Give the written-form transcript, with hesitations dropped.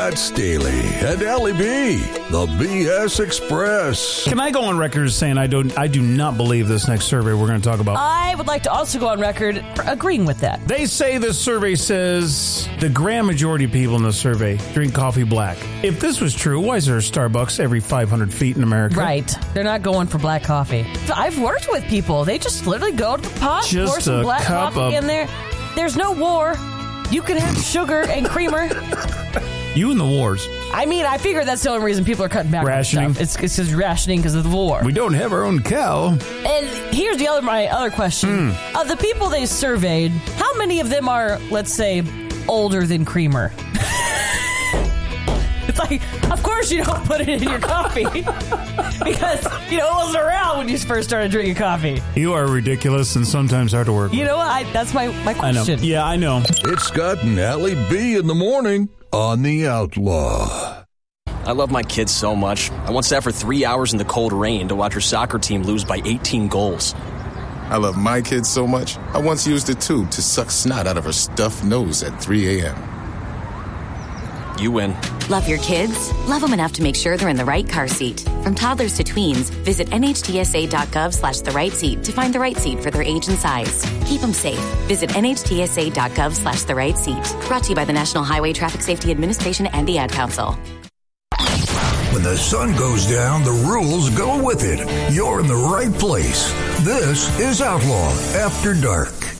Matt Staley and Ellie B, the BS Express. Can I go on record as saying I do not believe this next survey we're going to talk about? I would like to also go on record for agreeing with that. They say this survey says the grand majority of people in the survey drink coffee black. If this was true, why is there a Starbucks every 500 feet in America? Right. They're not going for black coffee. I've worked with people. They just literally go to the pot, Just pour some a black cup coffee of- in there. There's no war. You can have sugar and creamer. You and the wars. I mean, I figure that's the only reason people are cutting back Rationing. on stuff. It's just rationing because of the war. We don't have our own cow. And here's my other question. Of the people they surveyed, how many of them are, let's say, older than creamer? It's like, of course you don't put it in your coffee. Because, it wasn't around when you first started drinking coffee. You are ridiculous and sometimes hard to work with. You know what? That's my question. I know. Yeah, I know. It's Scott and Ellie B in the morning on The Outlaw. I love my kids so much. I once sat for 3 hours in the cold rain to watch her soccer team lose by 18 goals. I love my kids so much, I once used a tube to suck snot out of her stuffed nose at 3 a.m. You win. Love your kids? Love them enough to make sure they're in the right car seat. From toddlers to tweens, visit nhtsa.gov/the right seat to find the right seat for their age and size. Keep them safe. Visit nhtsa.gov/the right seat. Brought to you by the National Highway Traffic Safety Administration and the Ad Council. When the sun goes down, the rules go with it. You're in the right place. This is Outlaw After Dark.